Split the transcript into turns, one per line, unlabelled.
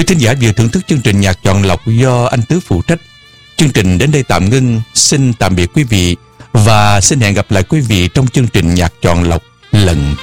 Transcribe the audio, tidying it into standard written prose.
Quý thính giả vừa thưởng thức chương trình nhạc chọn lọc do anh Tứ phụ trách. Chương trình đến đây tạm ngưng. Xin tạm biệt quý vị và xin hẹn gặp lại quý vị trong chương trình nhạc chọn lọc lần